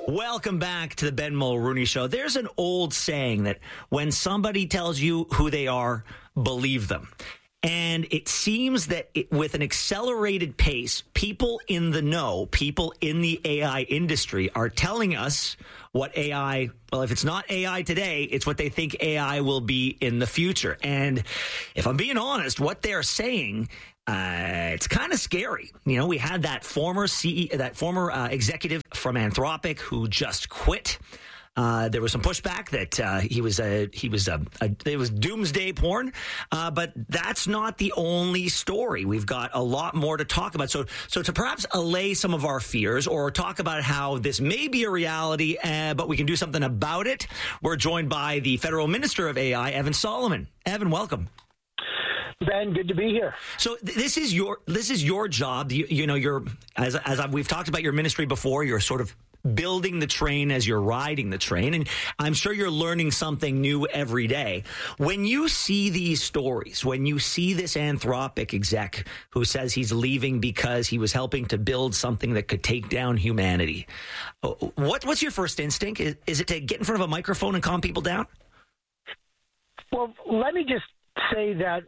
Welcome back to the Ben Mulrooney Show. There's an old saying that when somebody tells you who they are, believe them. And it seems that with an accelerated pace, people in the know, people in the AI industry are telling us what AI, well, if it's not AI today, it's what they think AI will be in the future. And if I'm being honest, what they're saying, it's kind of scary. You know, we had that former executive from Anthropic who just quit. There was some pushback that it was doomsday porn, but that's not the only story. We've got a lot more to talk about. So to perhaps allay some of our fears or talk about how this may be a reality, but we can do something about it, we're joined by the Federal Minister of AI, Evan Solomon. Evan, welcome. Ben, good to be here. So this is your job. You're we've talked about your ministry before. You're sort of building the train as you're riding the train, and I'm sure you're learning something new every day. When you see these stories, when you see this Anthropic exec who says he's leaving because he was helping to build something that could take down humanity, what's your first instinct? Is it to get in front of a microphone and calm people down? Well, let me just say that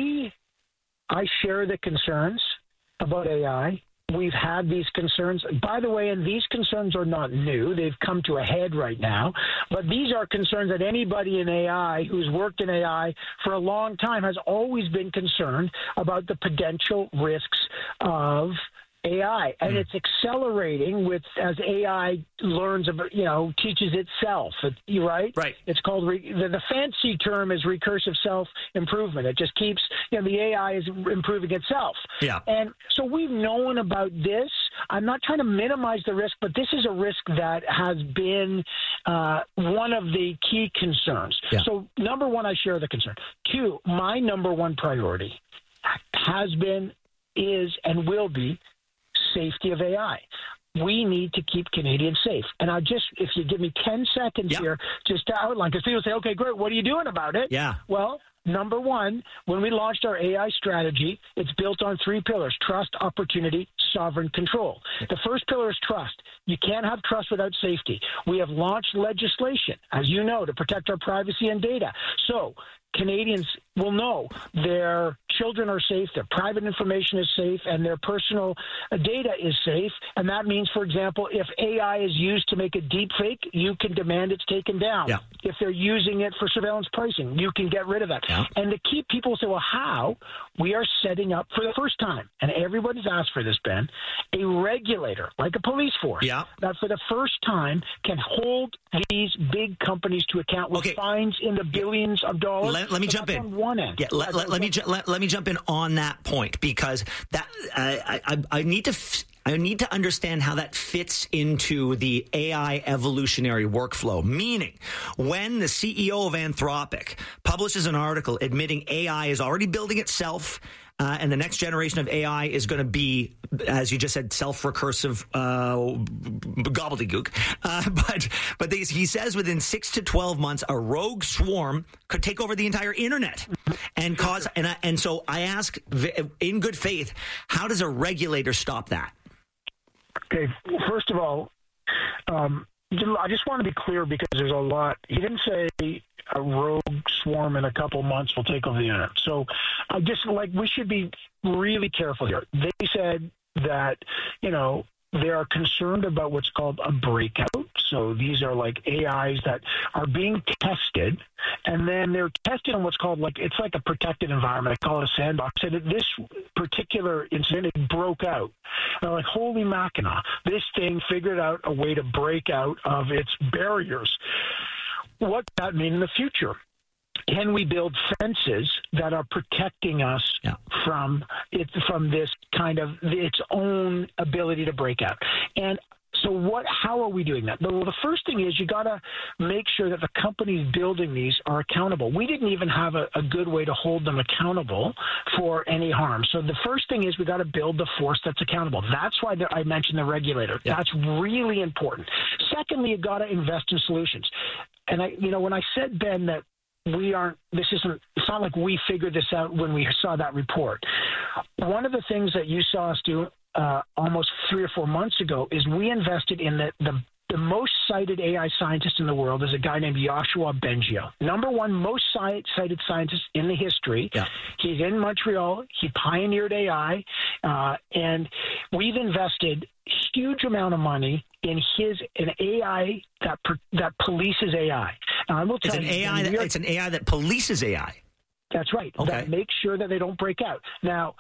I share the concerns about AI. We've had these concerns, by the way, and these concerns are not new. They've come to a head right now. But these are concerns that anybody in AI who's worked in AI for a long time has always been concerned about the potential risks of AI, and it's accelerating as AI learns about, teaches itself. Right. It's called the fancy term is recursive self-improvement. It just keeps the AI is improving itself. Yeah. And so we've known about this. I'm not trying to minimize the risk, but this is a risk that has been one of the key concerns. Yeah. So number one, I share the concern. Two, my number one priority has been, is, and will be safety of AI. We need to keep Canadians safe. And if you give me 10 seconds here, just to outline, because people say, okay, great, what are you doing about it? Yeah. Well, number one, when we launched our AI strategy, it's built on 3 pillars: trust, opportunity, sovereign control. The first pillar is trust. You can't have trust without safety. We have launched legislation, as you know, to protect our privacy and data. So Canadians will know their children are safe, their private information is safe, and their personal data is safe. And that means, for example, if AI is used to make a deep fake, you can demand it's taken down. Yeah. If they're using it for surveillance pricing, you can get rid of that. Yeah. And to keep people say, well, how? We are setting up for the first time, and everybody's asked for this, Ben, a regulator, like a police force, that for the first time can hold these big companies to account with fines in the billions of dollars. Let me jump in. On one end. Yeah, let me jump in on that point, because that I need to understand how that fits into the AI evolutionary workflow. Meaning, when the CEO of Anthropic publishes an article admitting AI is already building itself, and the next generation of AI is going to be, as you just said, self-recursive gobbledygook. But he says within 6 to 12 months, a rogue swarm could take over the entire internet and cause. And so I ask, in good faith, how does a regulator stop that? Okay, first of all, I just want to be clear, because there's a lot. He didn't say a rogue swarm in a couple months will take over the internet. So I just we should be really careful here. They said that, they are concerned about what's called a breakout. So these are like AIs that are being tested, and then they're tested on what's called it's like a protected environment. I call it a sandbox. And this particular incident, it broke out. And I'm like, holy Mackinac, this thing figured out a way to break out of its barriers. What does that mean in the future? Can we build fences that are protecting us from this kind of its own ability to break out? And so how are we doing that? Well, the first thing is you got to make sure that the companies building these are accountable. We didn't even have a good way to hold them accountable for any harm. So the first thing is we got to build the force that's accountable. That's why I mentioned the regulator. Yeah. That's really important. Secondly, you got to invest in solutions. And when I said, Ben, that it's not like we figured this out when we saw that report. One of the things that you saw us do almost 3 or 4 months ago is we invested in the the most cited AI scientist in the world is a guy named Yoshua Bengio. Number one most cited scientist in the history. Yeah. He's in Montreal. He pioneered AI, and we've invested huge amount of money in an AI that polices AI. And I will tell it's an AI that polices AI. That's right. Okay. That makes sure that they don't break out. Now,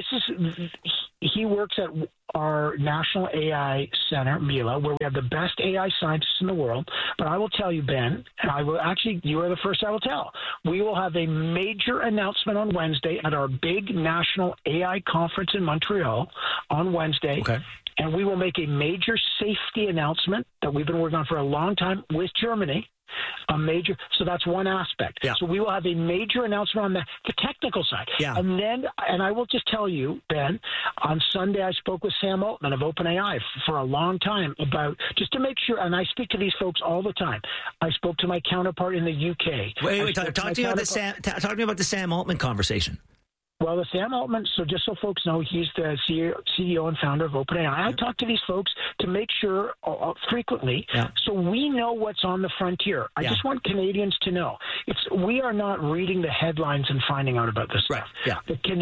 he works at our National AI Center, Mila, where we have the best AI scientists in the world. But I will tell you, Ben, and you are the first I will tell. We will have a major announcement on Wednesday at our big national AI conference in Montreal on Wednesday. Okay. And we will make a major safety announcement that we've been working on for a long time with Germany. So that's one aspect. Yeah. So we will have a major announcement on the technical side. Yeah. And I will just tell you, Ben, on Sunday I spoke with Sam Altman of OpenAI for a long time about, just to make sure, and I speak to these folks all the time. I spoke to my counterpart in the UK. Wait, talk to me about the Sam Altman conversation. Well, the Sam Altman, so just so folks know, he's the CEO and founder of OpenAI. I talk to these folks to make sure frequently, so we know what's on the frontier. I just want Canadians to know. We are not reading the headlines and finding out about this stuff. Yeah.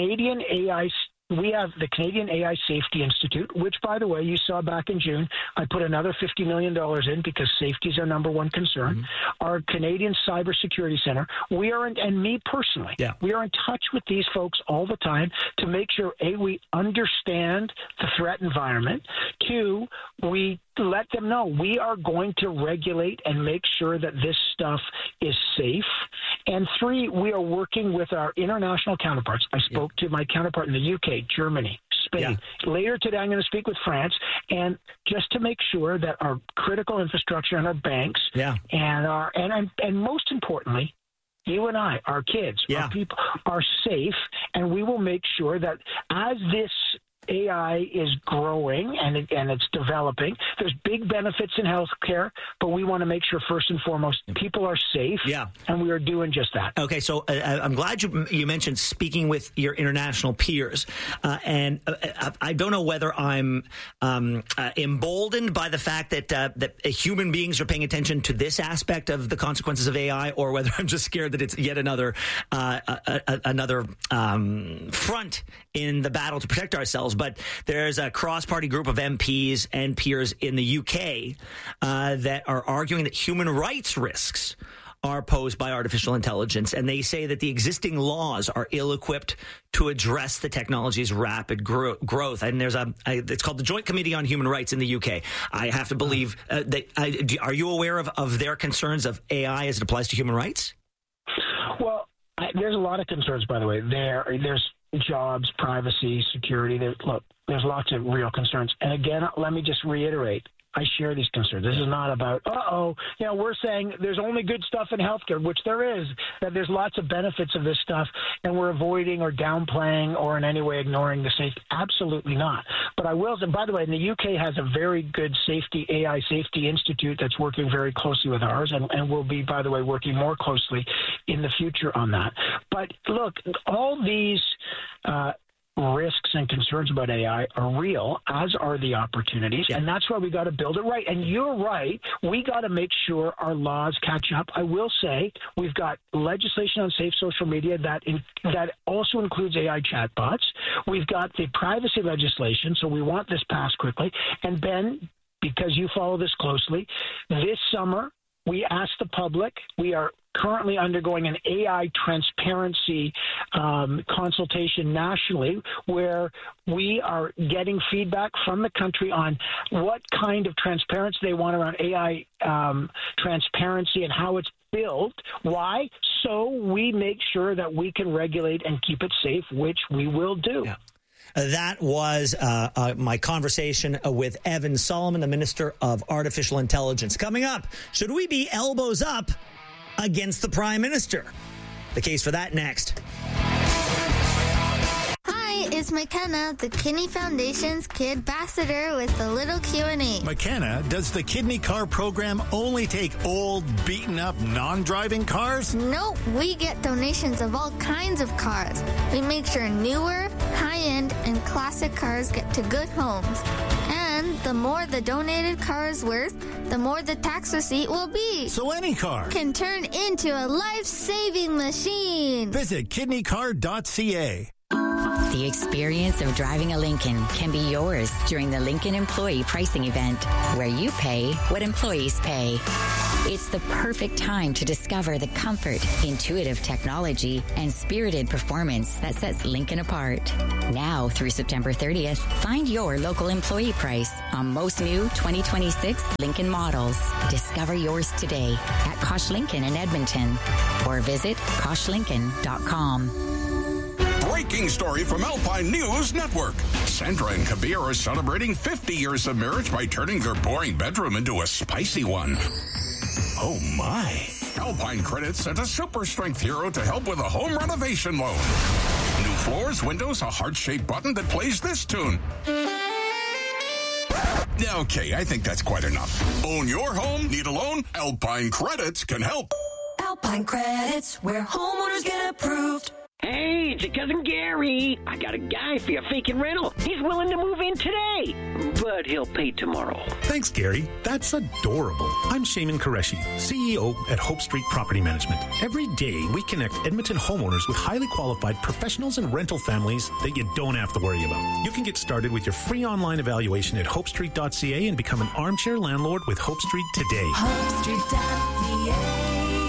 We have the Canadian AI Safety Institute, which, by the way, you saw back in June. I put another $50 million in because safety is our number one concern. Mm-hmm. Our Canadian Cybersecurity Center. And me personally, we are in touch with these folks all the time to make sure, A, we understand the threat environment. Two, we let them know we are going to regulate and make sure that this stuff is safe. And three, we are working with our international counterparts. I spoke to my counterpart in the UK, Germany, Spain. Yeah. Later today, I'm going to speak with France, and just to make sure that our critical infrastructure and our banks and most importantly, you and I, our kids, our people are safe, and we will make sure that as this AI is growing and it's developing. There's big benefits in healthcare, but we want to make sure first and foremost people are safe. Yeah, and we are doing just that. Okay, so I'm glad you mentioned speaking with your international peers, and I don't know whether I'm emboldened by the fact that human beings are paying attention to this aspect of the consequences of AI, or whether I'm just scared that it's yet another front in the battle to protect ourselves. But there's a cross-party group of MPs and peers in the UK that are arguing that human rights risks are posed by artificial intelligence, and they say that the existing laws are ill-equipped to address the technology's rapid growth. And there's it's called the Joint Committee on Human Rights in the UK. I have to believe are you aware of their concerns of AI as it applies to human rights? Well, there's a lot of concerns, by the way. There's jobs, privacy, security. There's lots of real concerns. And again, let me just reiterate, I share these concerns. This is not about, we're saying there's only good stuff in healthcare, which there is, that there's lots of benefits of this stuff, and we're avoiding or downplaying or in any way ignoring the safety. Absolutely not. But I will say, by the way, the UK has a very good AI Safety Institute that's working very closely with ours, and will be, by the way, working more closely in the future on that. But look, all these risks and concerns about AI are real, as are the opportunities, and that's why we got to build it right. And you're right, we got to make sure our laws catch up. I will say we've got legislation on safe social media that also includes AI chatbots. We've got the privacy legislation, so we want this passed quickly. And Ben, because you follow this closely, this summer we asked the public, we are currently undergoing an AI transparency consultation nationally, where we are getting feedback from the country on what kind of transparency they want around AI transparency and how it's built. Why? So we make sure that we can regulate and keep it safe, which we will do. Yeah. That was my conversation with Evan Solomon, the Minister of Artificial Intelligence. Coming up, should we be elbows up against the Prime Minister? The case for that next. Hi, it's McKenna, the Kidney Foundation's Kid Ambassador, with a little Q&A. McKenna, does the Kidney Car program only take old, beaten-up, non-driving cars? Nope, we get donations of all kinds of cars. We make sure newer, high-end, and classic cars get to good homes. And The more the donated car is worth, the more the tax receipt will be. So any car Can turn into a life-saving machine. Visit kidneycar.ca. The experience of driving a Lincoln can be yours during the Lincoln Employee Pricing Event, where you pay what employees pay. It's the perfect time to discover the comfort, intuitive technology, and spirited performance that sets Lincoln apart. Now through September 30th, find your local employee price on most new 2026 Lincoln models. Discover yours today at Kosh Lincoln in Edmonton or visit KoshLincoln.com. Breaking story from Alpine News Network. Sandra and Kabir are celebrating 50 years of marriage by turning their boring bedroom into a spicy one. Oh my. Alpine Credit sent a super strength hero to help with a home renovation loan. New floors, windows, a heart-shaped button that plays this tune. Okay, I think that's quite enough. Own your home? Need a loan? Alpine Credit can help. Alpine Credits, where homeowners get approved. Hey, it's your cousin Gary. I got a guy for your vacant rental. He's willing to move in today, but he'll pay tomorrow. Thanks, Gary. That's adorable. I'm Shaman Qureshi, CEO at Hope Street Property Management. Every day, we connect Edmonton homeowners with highly qualified professionals and rental families that you don't have to worry about. You can get started with your free online evaluation at hopestreet.ca and become an armchair landlord with Hope Street today. HopeStreet.ca.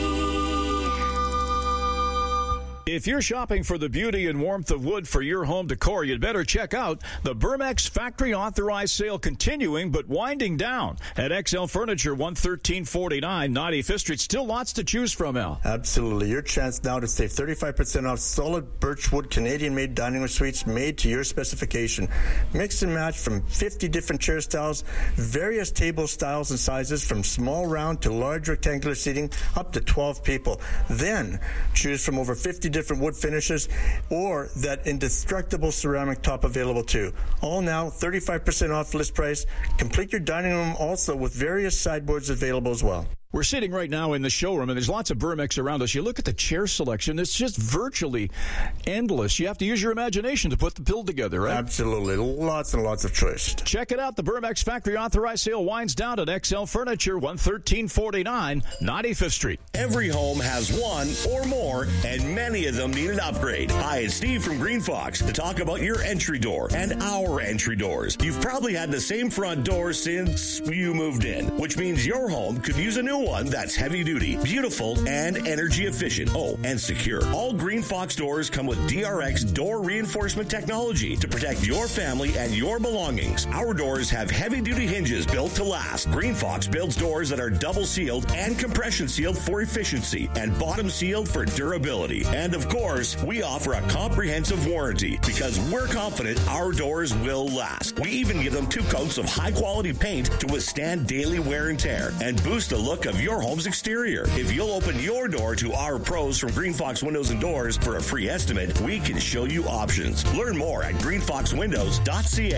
If you're shopping for the beauty and warmth of wood for your home decor, you'd better check out the Burmex Factory Authorized Sale continuing but winding down at XL Furniture, 11349 90 Fifth Street. Still lots to choose from, Al. Absolutely. Your chance now to save 35% off solid birchwood Canadian-made dining room suites made to your specification. Mix and match from 50 different chair styles, various table styles and sizes from small round to large rectangular seating, up to 12 people. Then choose from over 50 different wood finishes or that indestructible ceramic top available too. All now 35% off list price. Complete your dining room also with various sideboards available as well. We're sitting right now in the showroom, and there's lots of Burmex around us. You look at the chair selection, it's just virtually endless. You have to use your imagination to put the build together, right? Absolutely. Lots and lots of choice. Check it out. The Burmex Factory Authorized Sale winds down at XL Furniture, 11349 90 Fifth Street. Every home has one or more, and many of them need an upgrade. Hi, it's Steve from Green Fox to talk about your entry door and our entry doors. You've probably had the same front door since you moved in, which means your home could use a new one that's heavy duty, beautiful, and energy efficient. Oh, and secure. All Green Fox doors come with DRX door reinforcement technology to protect your family and your belongings. Our doors have heavy duty hinges built to last. Green Fox builds doors that are double sealed and compression sealed for efficiency and bottom sealed for durability. And of course, we offer a comprehensive warranty because we're confident our doors will last. We even give them 2 coats of high quality paint to withstand daily wear and tear and boost the look of your home's exterior. If you'll open your door to our pros from Green Fox Windows and Doors for a free estimate, we can show you options. Learn more at greenfoxwindows.ca.